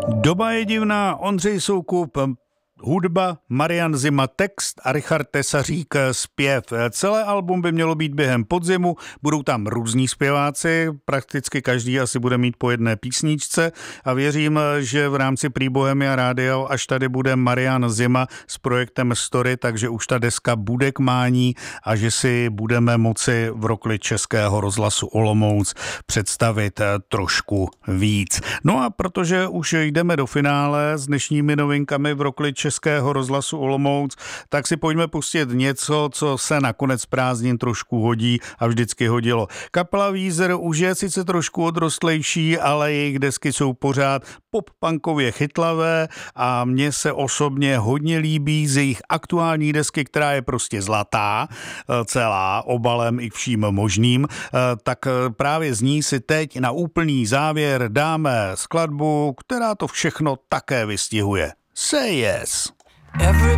Doba je divná, Ondřej Soukup, hudba, Marian Zima text a Richard Tesařík zpěv. Celé album by mělo být během podzimu, budou tam různí zpěváci, prakticky každý asi bude mít po jedné písničce a věřím, že v rámci Prý Bohemia Radio až tady bude Marian Zima s projektem Story, takže už ta deska bude k mání a že si budeme moci v rokli Českého rozhlasu Olomouc představit trošku víc. No a protože už jdeme do finále s dnešními novinkami v rokli Českého rozhlasu Olomouc, tak si pojďme pustit něco, co se na konec prázdnin trošku hodí a vždycky hodilo. Kapela Weezer už je sice trošku odrostlejší, ale jejich desky jsou pořád pop-punkově chytlavé a mně se osobně hodně líbí z jejich aktuální desky, která je prostě zlatá, celá, obalem i vším možným, tak právě z ní si teď na úplný závěr dáme skladbu, která to všechno také vystihuje. Say Yes.